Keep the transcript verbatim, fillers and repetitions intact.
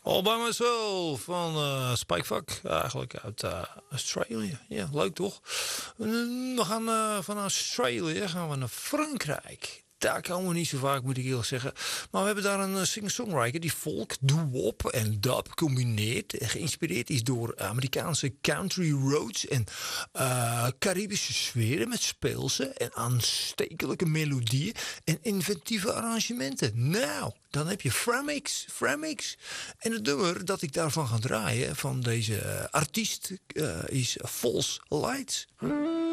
All by Myself van uh, Spikefuck, eigenlijk uit uh, Australië. Ja, leuk toch? We gaan uh, van Australië gaan we naar Frankrijk. Daar komen we niet zo vaak, moet ik eerlijk zeggen. Maar we hebben daar een uh, singer-songwriter die folk, doo-wop en dub combineert. En geïnspireerd is door Amerikaanse country roads en uh, Caribische sferen met speelse en aanstekelijke melodieën en inventieve arrangementen. Nou, dan heb je Framix, Framix. En het nummer dat ik daarvan ga draaien van deze uh, artiest uh, is False Lights.